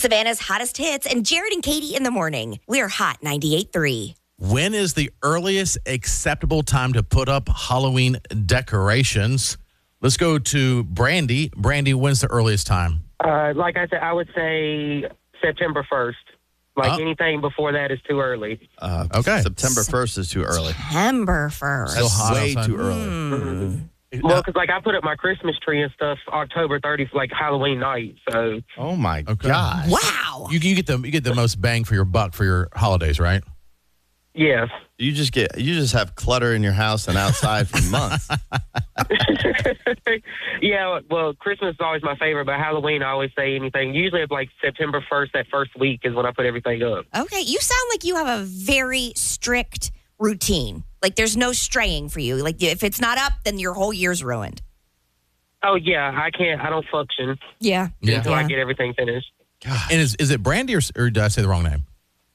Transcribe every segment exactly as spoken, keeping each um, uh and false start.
Savannah's hottest hits and Jared and Katie in the morning. We're Hot ninety-eight point three. When is the earliest acceptable time to put up Halloween decorations? Let's go to Brandy. Brandy, when's the earliest time? Uh, like I said, I would say September first. Like Oh. anything before that is too early. Uh, Okay. September first is too early. September first. Still That's hot way outside. too early. Hmm. Well, because like I put up my Christmas tree and stuff October thirtieth, like Halloween night. So Oh my Okay. gosh. Wow. You, you get the you get the most bang for your buck for your holidays, right? yes. You just get you just have clutter in your house and outside for months. Yeah, well, Christmas is always my favorite, but Halloween I always say anything. Usually it's like September first, that first week is when I put everything up. Okay, you sound like you have a very strict routine. Like there's no straying for you. Like if it's not up, then your whole year's ruined. Oh yeah, I can't. I don't function Yeah. Yeah. until I get everything finished. And is is it Brandy or, or did I say the wrong name?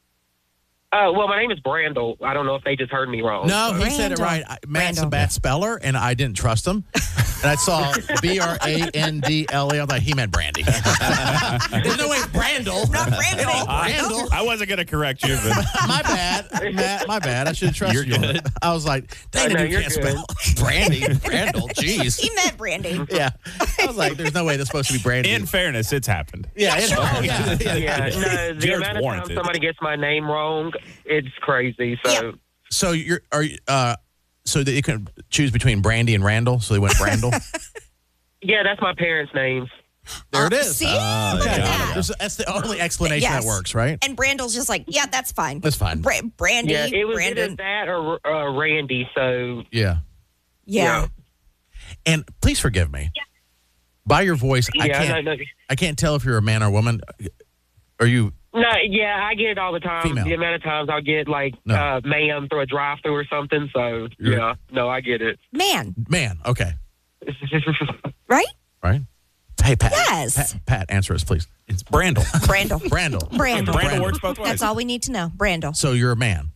Uh, well, my name is Brandel. I don't know if they just heard me wrong. No, he said it Brandel. right. I- Matt's a Brandel. bad speller, and I didn't trust him. And I saw B R A N D L E. I thought he meant Brandy. There's no way it's Brandel. Not Brandel. Brandel. I wasn't going to correct you, but My bad, Matt. My bad. I should have trusted You're you. good. I was like, dang, Oh, no, you you're can't good. spell Brandy. Brandel. Jeez. He meant Brandy. Yeah. I was like, there's no way that's supposed to be Brandy. in fairness, it's happened. yeah, it- oh, yeah, yeah. Yeah, no, the Jared's amount of warranted. times somebody gets my name wrong, it's crazy. So, Yeah. So you're are you, uh so that you can choose between Brandy and Randall, so they went Brandel. yeah, that's my parents' names. There it Uh, is. See? Oh, Look yeah. at that. There's- that's the only explanation Yes. that works, right? And Brandel's just like, yeah, that's fine. That's fine. Bra- Brandy, Yeah, it was Brandon. either that or uh, Randy. So, Yeah. yeah. yeah. And please forgive me. By your voice, I yeah, can't no, no, I can't tell if you're a man or a woman. Are you no, yeah, I get it all the time. Female. The amount of times I'll get like, No. uh, ma'am through a drive-through or something. So, You're- yeah, no, I get it. Man, man? Okay. right? Right? Hey Pat. Yes. Pat, Pat, answer us, please. It's Brandel. Brandel. Brandel. Brandel. Brandel works both ways. That's all we need to know. Brandel. So you're a man.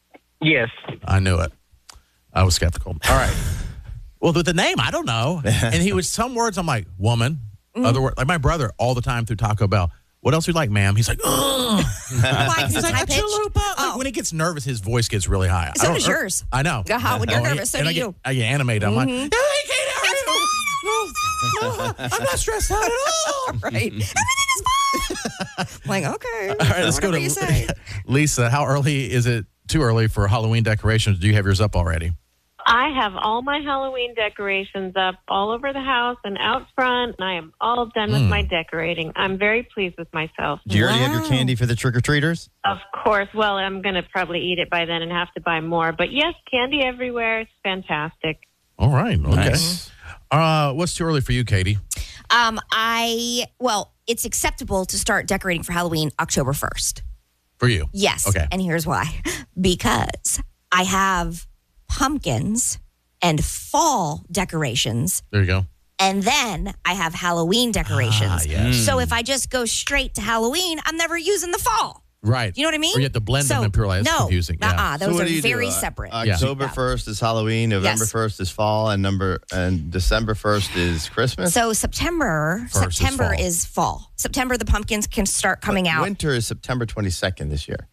yes. I knew it. I was skeptical. All right. Well, with the name, I don't know. And he was some words. I'm like woman. Mm-hmm. Other words, like my brother all the time through Taco Bell. What else would you like, ma'am? He's like, ugh. Why? 'Cause He's it's like, high pitched? chalupa. Like, Oh. when he gets nervous, his voice gets really high. So I don't- does yours. I know. Uh-huh, when you're Oh, he- nervous, so and do I get, you. I get animated. I'm like, Mhm. hey, Kate, how are you? No, no, I'm not stressed out at all. Right. Everything is fine. I'm like, okay. All right, let's go whatever you to say. Lisa. How early is it? Too early for Halloween decorations? Do you have yours up already? I have all my Halloween decorations up all over the house and out front, and I am all done with Mm. my decorating. I'm very pleased with myself. Do you already have your Wow. candy for the trick-or-treaters? Of course, well, I'm going to probably eat it by then and have to buy more. But yes, candy everywhere. It's fantastic. All right. Okay. Nice. Uh, what's too early for you, Katie? Um, I, well, it's acceptable to start decorating for Halloween October first. For you? Yes. Okay. And here's why. Because I have pumpkins and fall decorations, There you go. and then I have Halloween decorations. Ah, yes. So if I just go straight to Halloween, I'm never using the fall. Right. You know what I mean? Or you have to blend so, them in pure light. It's no, confusing. Yeah. Uh-uh, those So what are do you do? very Uh, separate. October Yeah. first is Halloween, November Yes. first is fall, and number and December first is Christmas. So September, First is September fall. is fall. September, the pumpkins can start coming But out. Winter is September twenty-second this year.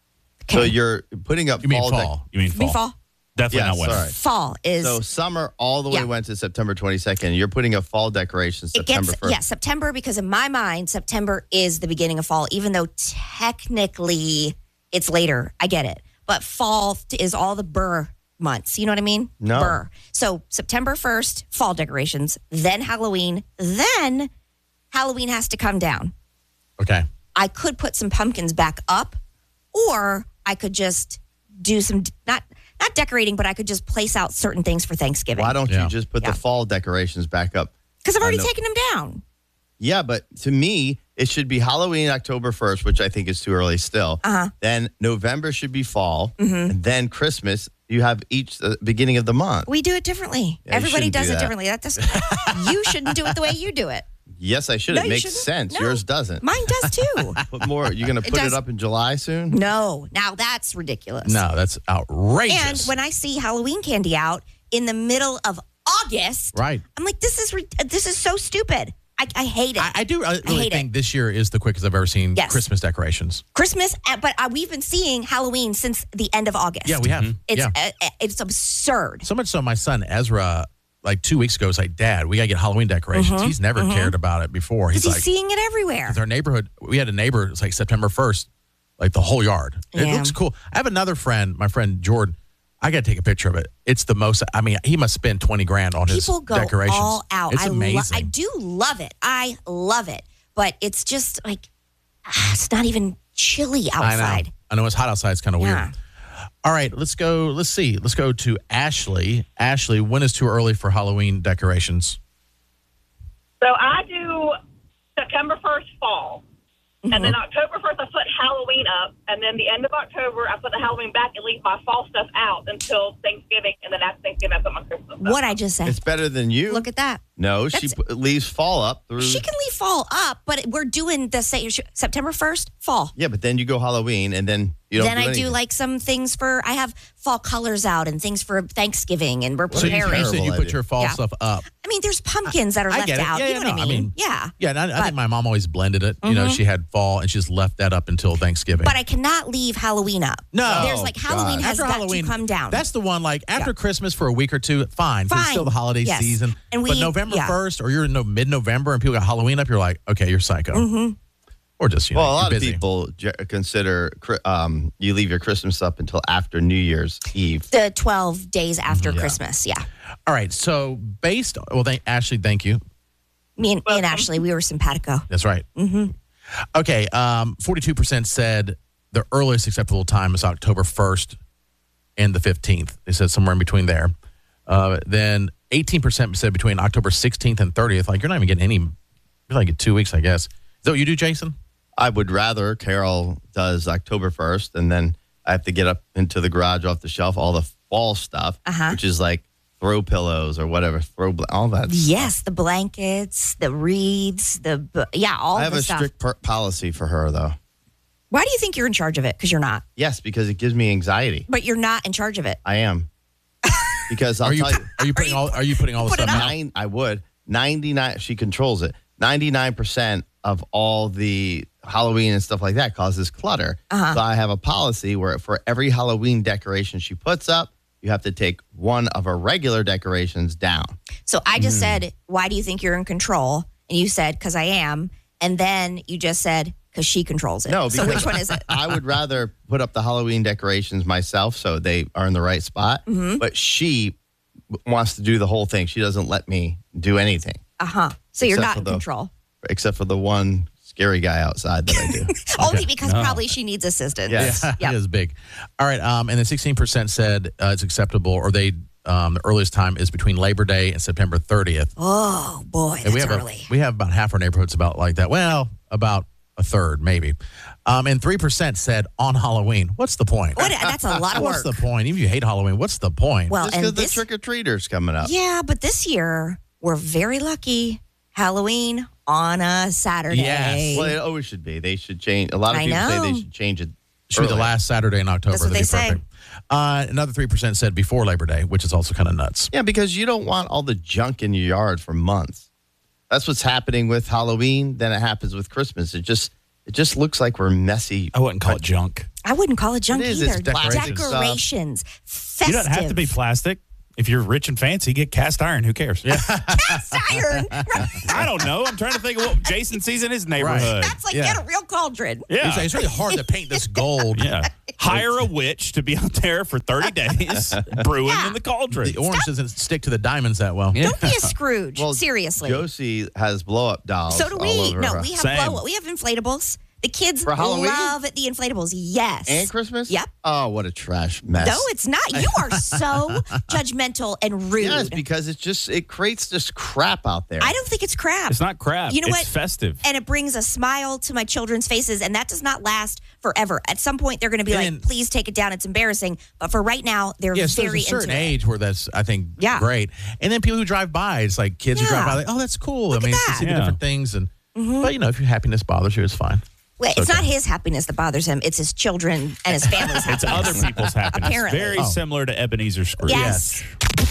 So Okay. you're putting up You mean fall. fall? You mean fall? Be fall. Definitely Yes, not winter. sorry. Fall is. So summer all the way Yeah. went to September twenty-second. You're putting up fall decorations It September gets first. yeah September, because in my mind September is the beginning of fall, even though technically it's later. I get it, but fall is all the burr months. You know what I mean? No. Burr. So September first, fall decorations, then Halloween, then Halloween has to come down. Okay. I could put some pumpkins back up, or I could just do some not not decorating, but I could just place out certain things for Thanksgiving. Why don't Yeah. you just put Yeah. the fall decorations back up? Because I've already I know. taken them down. Yeah, but to me, it should be Halloween October first, which I think is too early still. Uh-huh. Then November should be fall. Mm-hmm. And then Christmas, you have each uh, beginning of the month. We do it differently. Yeah, you Everybody shouldn't do does it that. differently. That does, you shouldn't do it the way you do it. Yes, I should. No, it you makes shouldn't. sense. No. Yours doesn't. Mine does too. Put more. You're going to It put it does. up in July soon? No, now that's ridiculous. No, that's And outrageous. when I see Halloween candy out in the middle of August, right. I'm like, this is ri- this is so stupid. I, I hate it. I, I do I really hate think it. this year is the quickest I've ever seen Yes. Christmas decorations. Christmas, uh, but uh, we've been seeing Halloween since the end of August. Yeah, we have. It's yeah. uh, uh, it's absurd. So much so, my son Ezra, like two weeks ago, was like, "Dad, we gotta get Halloween decorations." He's never cared about it before. He's Because like, he's seeing it everywhere. "Our neighborhood, we had a neighbor. It's like September first, like the whole yard. It Yeah. looks cool." I have another friend, my friend Jordan. I gotta take a picture of it. It's the most. I mean, he must spend twenty grand on his People go decorations. all out. It's I lo- amazing. I do love it. I love it. But it's just like, ah, it's not even chilly I know. outside. I know it's hot outside. It's kind of Yeah. weird. All right, let's go. Let's see. Let's go to Ashley. Ashley, when is too early for Halloween decorations? So I do September first fall. And then October first, I put Halloween up. And then the end of October, I put the Halloween back and leave my fall stuff out until Thanksgiving. And then after Thanksgiving, I put my Christmas stuff. What I just said. It's better than you. Look at that. no, she That's- p- leaves fall up through. She can leave fall up, but we're doing the same. September first, fall. Yeah, but then you go Halloween, and then you don't. Then do I do anything. like some things for, I have fall colors out and things for Thanksgiving, and we're What a So you, preparing. you said you Terrible put idea. your fall Yeah. stuff up. I mean, there's pumpkins that are I left get it. out. Yeah, you yeah, know what no, I I mean? mean- yeah. Yeah, and I, I But- Mm-hmm. think my mom always blended it. You know, she had fall and she just left that up until Thanksgiving. But I cannot leave Halloween up. No. There's like Halloween God. has after got Halloween, to come down. That's the one. Like after Yeah. Christmas for a week or two, fine. 'cause It's Fine. still the holiday Yes. season. And but we- November yeah. first, or you're in no, mid-November, and people got Halloween up, you're like, okay, you're psycho. Mm-hmm. Or just you know, Well, a you're lot of busy. people ge- consider cri- um, you leave your Christmas up until after New Year's Eve. the twelve days after Mm-hmm. Yeah. Christmas. Yeah. All right. So based, well, thank Ashley, thank you. Me and, me and Ashley, we were simpatico. That's right. Mm-hmm. Okay. Um, forty-two percent said the earliest acceptable time is October first and the fifteenth. They said somewhere in between there. Uh, then eighteen percent said between October sixteenth and thirtieth. Like you're not even getting any, you're like at two weeks, I guess. Is that what you do, Jason? I would rather Carol does October first, and then I have to get up into the garage off the shelf all the fall stuff, Uh-huh. which is like throw pillows or whatever, throw bl- all that. Yes, the blankets, the wreaths, the b- yeah, all I have the a stuff. strict per- policy for her, though. Why do you think you're in charge of it? Because you're not. Yes, because it gives me anxiety. But you're not in charge of it. I am. Because I'll Are you tell you, are you putting all are you putting all the put it stuff out? nine, I would. ninety-nine, she controls it. ninety-nine percent of all the Halloween and stuff like that causes clutter. Uh-huh. So I have a policy where for every Halloween decoration she puts up, you have to take one of her regular decorations down. So I Hmm. just said, why do you think you're in control? And you said, because I am. And then you just said, because she controls it. No, so because which one is it? I would rather put up the Halloween decorations myself so they are in the right spot. Mm-hmm. But she w- wants to do the whole thing. She doesn't let me do anything Uh huh. So you're Except not for in the- control. except for the one scary guy outside that I do. Only because probably she needs assistance. Yes. Yep. It is big. All right. Um, and then sixteen percent said uh, it's acceptable, or they um, the earliest time is between Labor Day and September thirtieth. Oh boy, that's And we have early. A, we have about half our neighborhoods about like that. Well, about a third maybe. Um, and three percent said on Halloween. What's the point? What, that's a lot of What's work. the point? Even if you hate Halloween, what's the point? Well, Just and because the this, trick or treaters coming up. yeah, but this year we're very lucky. Halloween on a Saturday. Yes. Well, it always should be. They should change. A lot of I people say know. they should change it. Should be the earlier. last Saturday in October. That's what That'd be they say. perfect. Uh, another three percent said before Labor Day, which is also kind of nuts. Yeah, because you don't want all the junk in your yard for months. That's what's happening with Halloween. Then it happens with Christmas. It just it just looks like we're messy. I wouldn't call it junk. I wouldn't call it junk It is. either. It's plastic stuff. Decorations, festive. You don't have to be plastic. If you're rich and fancy, get cast iron. Who cares? Yeah. Cast iron. Right. I don't know. I'm trying to think of what Jason sees in his neighborhood. That's like Yeah. get a real cauldron. Yeah. It's, it's really hard to paint this gold. Yeah. Hire a witch to be out there for thirty days brewing Yeah. in the cauldron. The orange doesn't stick to the diamonds that well. Don't be a Scrooge. Well, Seriously. Josie has blow up dolls. So do all we. over No, her- we have Same. blow. We have inflatables. The kids For Halloween? love the inflatables. Yes. and Christmas. Yep. Oh, what a trash mess. No, it's not. You are so judgmental and rude. Yes, because it's just it creates this crap out there. I don't think it's crap. It's not crap. You know it's what? festive. And it brings a smile to my children's faces, and that does not last forever. At some point, they're going to be And- like, "Please take it down. It's embarrassing." But for right now, they're Yes, very there's a certain into it. age where that's, I think, Yeah. great. And then people who drive by, it's like kids who drive Yeah. by, like, oh, that's cool. Look I mean, at to that. see the Yeah. different things. And But, you know, if your happiness bothers you, it's fine. Well, it's okay. not his happiness that bothers him; it's his children and his family's It's happiness. other people's happiness. Apparently. Very Oh. similar to Ebenezer Scrooge. Yes.